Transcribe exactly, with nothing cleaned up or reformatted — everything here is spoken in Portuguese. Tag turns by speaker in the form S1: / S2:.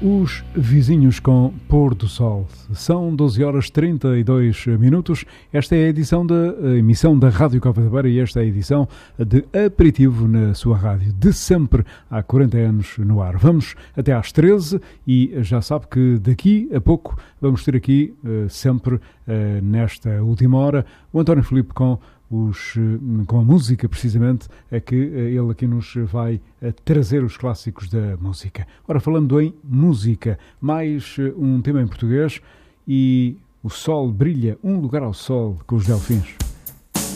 S1: Os vizinhos com pôr do sol. São doze horas e trinta e dois minutos. Esta é a edição da a emissão da Rádio Cova da Beira e esta é a edição de Aperitivo na sua rádio. De sempre, há quarenta anos no ar. Vamos até às treze e já sabe que daqui a pouco vamos ter aqui, sempre nesta última hora, o António Filipe com Os, com a música, precisamente, é que ele aqui nos vai trazer os clássicos da música. Ora, falando em música, mais um tema em português e O Sol Brilha, Um Lugar ao Sol, com os Delfins.